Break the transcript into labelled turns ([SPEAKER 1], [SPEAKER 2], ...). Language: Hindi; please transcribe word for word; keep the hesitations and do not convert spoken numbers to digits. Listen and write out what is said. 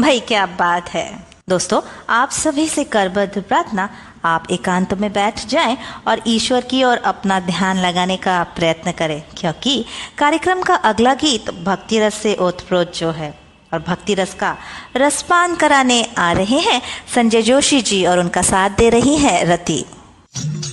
[SPEAKER 1] भाई क्या बात है। दोस्तों, आप सभी से करबद्ध प्रार्थना, आप एकांत में बैठ जाएं और ईश्वर की ओर अपना ध्यान लगाने का प्रयत्न करें, क्योंकि कार्यक्रम का अगला गीत भक्ति रस से ओतप्रोत जो है, और भक्ति रस का रसपान कराने आ रहे हैं संजय जोशी जी और उनका साथ दे रही है रति।